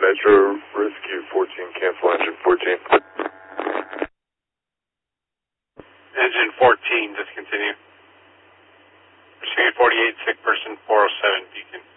Metro Rescue 14, cancel engine 14. Engine 14, discontinue. Pursuing 48, sick person 407, Beacon.